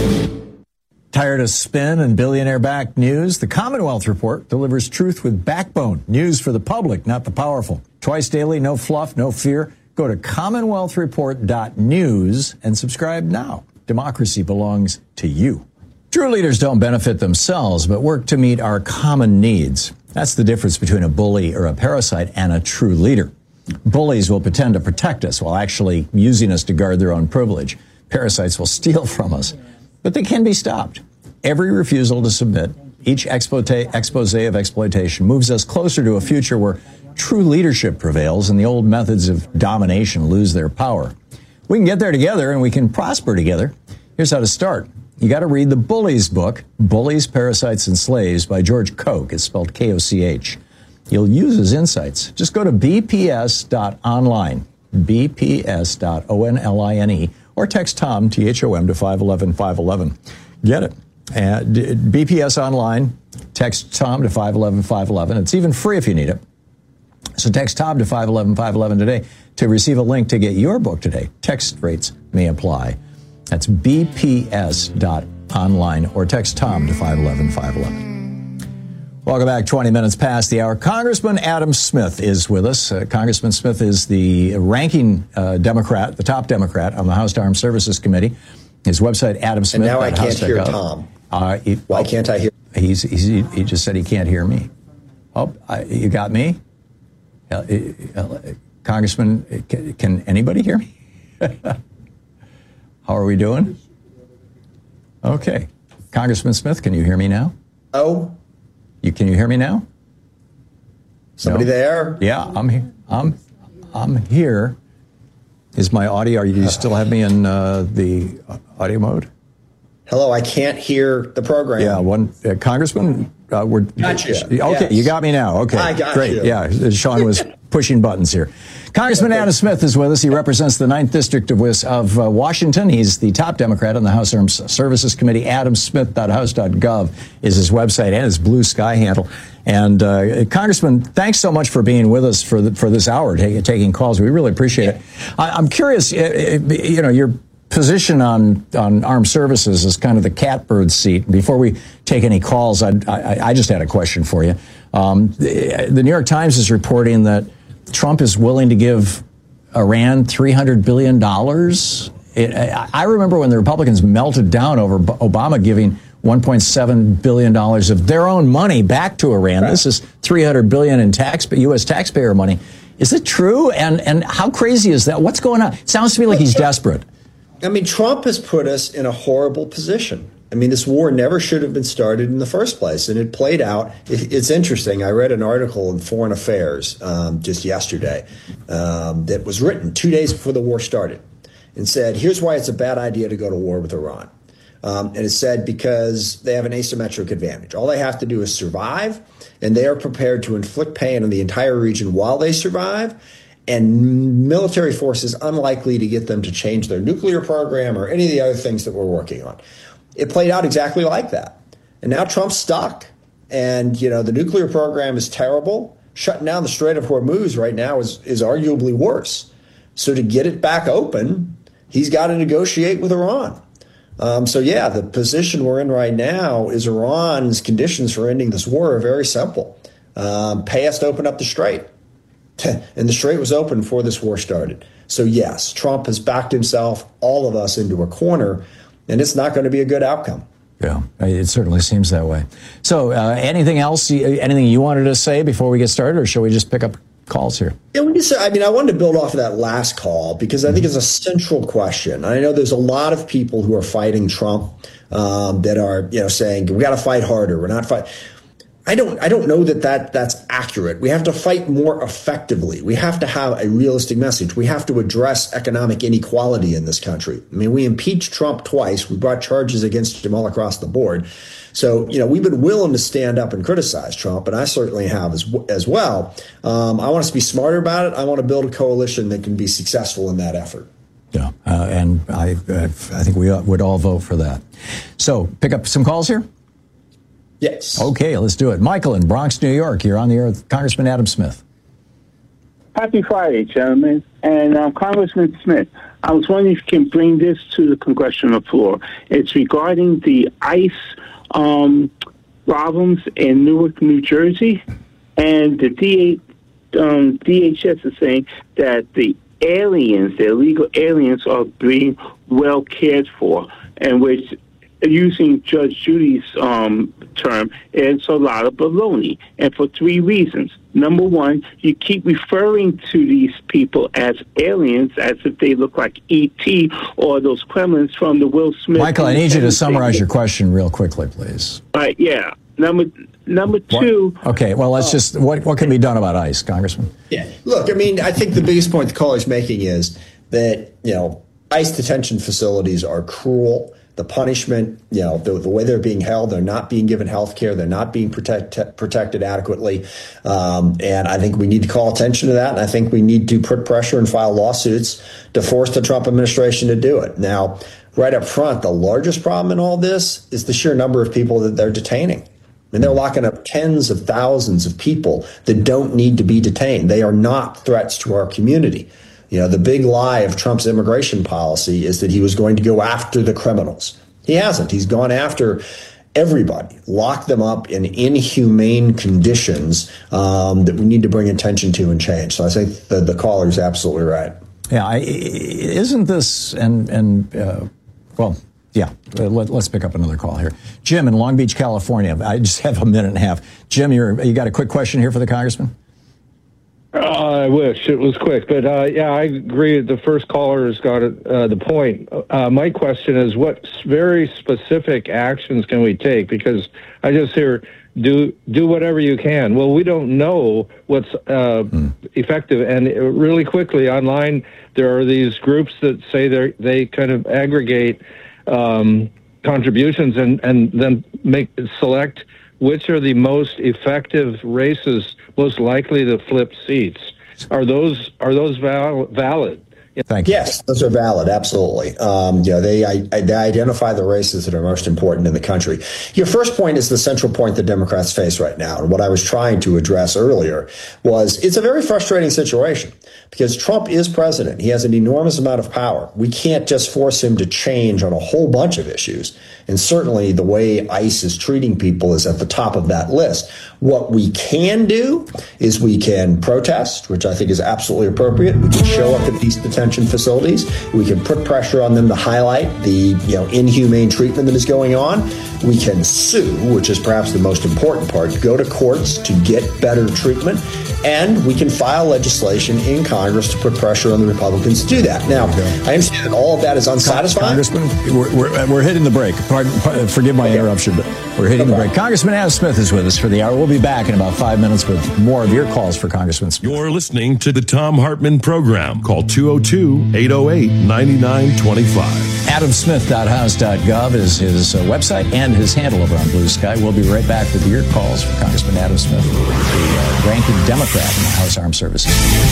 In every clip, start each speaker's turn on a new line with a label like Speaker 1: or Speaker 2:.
Speaker 1: Tired of spin and billionaire-backed news? The Commonwealth Report delivers truth with backbone. News for the public, not the powerful. Twice daily, no fluff, no fear. Go to commonwealthreport.news and subscribe now. Democracy belongs to you. True leaders don't benefit themselves, but work to meet our common needs. That's the difference between a bully or a parasite and a true leader. Bullies will pretend to protect us while actually using us to guard their own privilege. Parasites will steal from us, but they can be stopped. Every refusal to submit, each expose of exploitation moves us closer to a future where true leadership prevails and the old methods of domination lose their power. We can get there together and we can prosper together. Here's how to start. You got to read the Bullies book, Bullies, Parasites, and Slaves by George Koch. It's spelled K-O-C-H. You'll use his insights. Just go to bps.online, bps.online, or text Tom, T-H-O-M, to 511-511. Get it. BPS Online, text Tom to 511-511. It's even free if you need it. So text Tom to 511-511 today to receive a link to get your book today. Text rates may apply. That's bps.online or text Tom to 511-511. Welcome back. 20 minutes past the hour. Congressman Adam Smith is with us. Congressman Smith is the ranking Democrat, the top Democrat on the House Armed Services Committee. His website, Adam Smith.
Speaker 2: And now I can't hear Tom. Why can't I hear?
Speaker 1: He just said he can't hear me. Oh, you got me? Congressman, can anybody hear me? How are we doing? Okay. Congressman Smith, can you hear me now?
Speaker 2: Oh.
Speaker 1: Can you hear me now?
Speaker 2: Somebody there?
Speaker 1: Yeah, I'm here. I'm here. Is my audio? Do you still have me in the audio mode?
Speaker 2: Hello, I can't hear the program.
Speaker 1: Yeah, Congressman, we're
Speaker 2: gotcha.
Speaker 1: Okay,
Speaker 2: yes.
Speaker 1: You got me now. Okay,
Speaker 2: I got
Speaker 1: great.
Speaker 2: You.
Speaker 1: Yeah, Sean was pushing buttons here. Congressman Adam Smith is with us. He represents the 9th District of Washington. He's the top Democrat on the House Armed Services Committee. AdamSmith.house.gov is his website and his Blue Sky handle. And Congressman, thanks so much for being with us for this hour, taking calls. We really appreciate it. I'm curious, your position on armed services is kind of the catbird seat. Before we take any calls, I just had a question for you. The New York Times is reporting that Trump is willing to give Iran $300 billion. I remember when the Republicans melted down over Obama giving $1.7 billion of their own money back to Iran. Right. This is $300 billion in U.S. taxpayer money. Is it true? And how crazy is that? What's going on? It sounds to me like he's desperate.
Speaker 2: I mean, Trump has put us in a horrible position. I mean, this war never should have been started in the first place, and it played out. It's interesting. I read an article in Foreign Affairs just yesterday that was written 2 days before the war started and said, here's why it's a bad idea to go to war with Iran. And it said because they have an asymmetric advantage. All they have to do is survive, and they are prepared to inflict pain on the entire region while they survive. And military force is unlikely to get them to change their nuclear program or any of the other things that we're working on. It played out exactly like that. And now Trump's stuck. And, the nuclear program is terrible. Shutting down the Strait of Hormuz right now is arguably worse. So to get it back open, he's got to negotiate with Iran. The position we're in right now is Iran's conditions for ending this war are very simple. Pay us to open up the Strait. And the Strait was open before this war started. So, yes, Trump has backed himself, all of us, into a corner, and it's not going to be a good outcome.
Speaker 1: Yeah, it certainly seems that way. So anything else, anything you wanted to say before we get started, or shall we just pick up calls here?
Speaker 2: Yeah, I wanted to build off of that last call because I think it's a central question. I know there's a lot of people who are fighting Trump that are, saying we got to fight harder. We're not fighting. I don't know that's accurate. We have to fight more effectively. We have to have a realistic message. We have to address economic inequality in this country. I mean, we impeached Trump twice. We brought charges against him all across the board. So, we've been willing to stand up and criticize Trump, and I certainly have as well. I want us to be smarter about it. I want to build a coalition that can be successful in that effort.
Speaker 1: Yeah, and I think we would all vote for that. So, pick up some calls here?
Speaker 2: Yes.
Speaker 1: Okay, let's do it. Michael in Bronx, New York. You're on the air with Congressman Adam Smith.
Speaker 3: Happy Friday, gentlemen. And Congressman Smith, I was wondering if you can bring this to the congressional floor. It's regarding the ICE problems in Newark, New Jersey, and the DHS is saying that the illegal aliens, are being well cared for, and which, using Judge Judy's term, it's a lot of baloney, and for 3 reasons. Number one, you keep referring to these people as aliens as if they look like E.T. or those gremlins from the Will Smith.
Speaker 1: Michael, I need you to summarize your question real quickly, please.
Speaker 3: Yeah. Number two.
Speaker 1: What? Okay, well, let's just, what can be done about ICE, Congressman?
Speaker 2: Yeah. Look, I mean, I think the biggest point the caller's making is that, ICE detention facilities are cruel. The punishment, the way they're being held, they're not being given health care, they're not being protected adequately. And I think we need to call attention to that. And I think we need to put pressure and file lawsuits to force the Trump administration to do it. Now, right up front, the largest problem in all this is the sheer number of people that they're detaining. And they're locking up tens of thousands of people that don't need to be detained. They are not threats to our community. The big lie of Trump's immigration policy is that he was going to go after the criminals. He hasn't. He's gone after everybody, locked them up in inhumane conditions that we need to bring attention to and change. So I think the caller is absolutely right.
Speaker 1: Yeah, isn't this, let's pick up another call here. Jim in Long Beach, California. I just have a minute and a half. Jim, you got a quick question here for the congressman?
Speaker 4: I wish it was quick, but I agree. The first caller has got the point. My question is, what very specific actions can we take? Because I just hear do whatever you can. Well, we don't know what's effective. And really quickly online, there are these groups that say they kind of aggregate contributions and then select which are the most effective races most likely to flip seats. Are those valid?
Speaker 1: Thank you.
Speaker 2: Yes, those are valid. Absolutely. They identify the races that are most important in the country. Your first point is the central point that Democrats face right now. And what I was trying to address earlier was it's a very frustrating situation because Trump is president. He has an enormous amount of power. We can't just force him to change on a whole bunch of issues. And certainly the way ICE is treating people is at the top of that list. What we can do is we can protest, which I think is absolutely appropriate. We can show up at these detention facilities. We can put pressure on them to highlight the inhumane treatment that is going on. We can sue, which is perhaps the most important part, go to courts to get better treatment. And we can file legislation in Congress to put pressure on the Republicans to do that. Now, I understand that all of that is unsatisfying.
Speaker 1: Congressman, we're hitting the break. Forgive my interruption, but we're hitting the break. Congressman Adam Smith is with us for the hour. We'll be back in about 5 minutes with more of your calls for Congressman Smith.
Speaker 5: You're listening to the Thom Hartmann Program. Call 202-808-9925.
Speaker 1: AdamSmith.house.gov is his website and his handle over on Blue Sky. We'll be right back with your calls for Congressman Adam Smith, the ranking Democrat in the House Armed Services.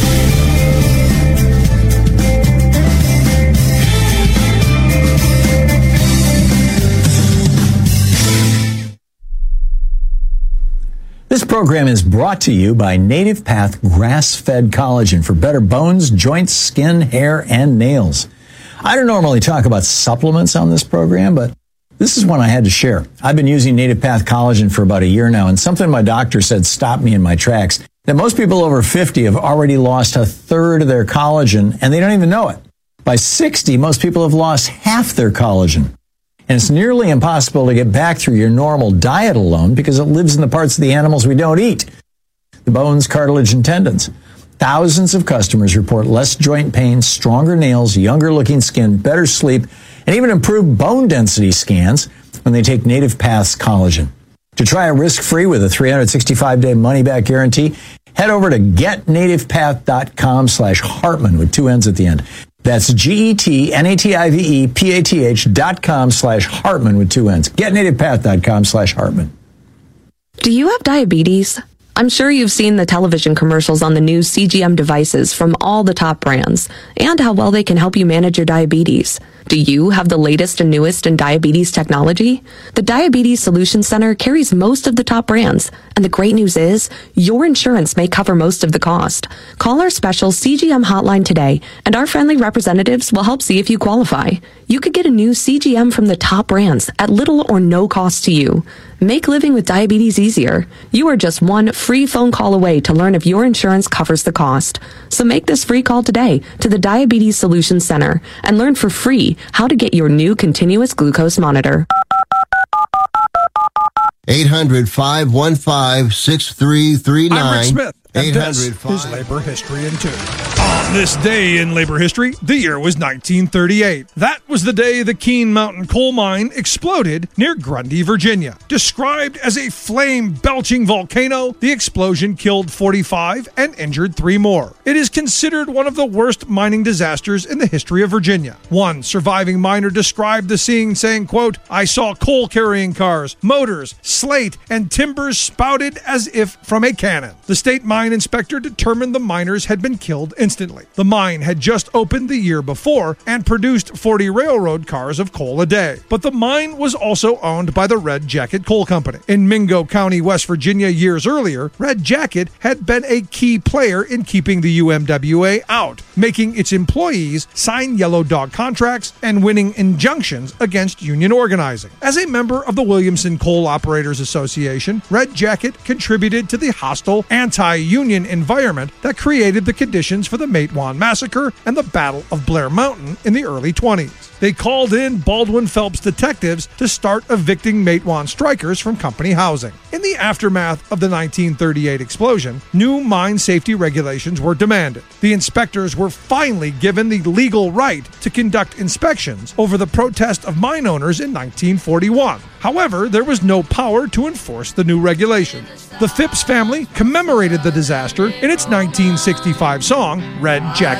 Speaker 1: This program is brought to you by Native Path Grass-Fed Collagen for better bones, joints, skin, hair, and nails. I don't normally talk about supplements on this program, but this is one I had to share. I've been using Native Path Collagen for about a year now, and something my doctor said stopped me in my tracks, that most people over 50 have already lost a third of their collagen, and they don't even know it. By 60, most people have lost half their collagen. And it's nearly impossible to get back through your normal diet alone because it lives in the parts of the animals we don't eat. The bones, cartilage, and tendons. Thousands of customers report less joint pain, stronger nails, younger looking skin, better sleep, and even improved bone density scans when they take Native Path's collagen. To try it risk-free with a 365-day money-back guarantee, head over to getnativepath.com/Hartmann with 2 N's at the end. That's GetNativePath.com/Hartmann with 2 N's. GetNativePath.com/Hartmann.
Speaker 6: Do you have diabetes? I'm sure you've seen the television commercials on the new CGM devices from all the top brands and how well they can help you manage your diabetes. Do you have the latest and newest in diabetes technology? The Diabetes Solutions Center carries most of the top brands, and the great news is your insurance may cover most of the cost. Call our special CGM hotline today, and our friendly representatives will help see if you qualify. You could get a new CGM from the top brands at little or no cost to you. Make living with diabetes easier. You are just one free phone call away to learn if your insurance covers the cost. So make this free call today to the Diabetes Solutions Center and learn for free how to get your new continuous glucose monitor.
Speaker 7: 800-515-6339.
Speaker 8: I'm Rick Smith, and this
Speaker 7: 800
Speaker 8: is Labor History in 2. On this day in labor history, the year was 1938. That was the day the Keene Mountain coal mine exploded near Grundy, Virginia. Described as a flame-belching volcano, the explosion killed 45 and injured 3 more. It is considered one of the worst mining disasters in the history of Virginia. One surviving miner described the scene saying, quote, "I saw coal-carrying cars, motors, slate, and timbers spouted as if from a cannon." The state mine inspector determined the miners had been killed instantly. The mine had just opened the year before and produced 40 railroad cars of coal a day. But the mine was also owned by the Red Jacket Coal Company. In Mingo County, West Virginia, years earlier, Red Jacket had been a key player in keeping the UMWA out, making its employees sign yellow dog contracts and winning injunctions against union organizing. As a member of the Williamson Coal Operators Association, Red Jacket contributed to the hostile anti-union environment that created the conditions for the Matewan Massacre and the Battle of Blair Mountain in the early 20s. They called in Baldwin Phelps detectives to start evicting Matewan strikers from company housing. In the aftermath of the 1938 explosion, new mine safety regulations were demanded. The inspectors were finally given the legal right to conduct inspections over the protest of mine owners in 1941. However, there was no power to enforce the new regulation. The Phipps family commemorated the disaster in its 1965 song, Red Jacket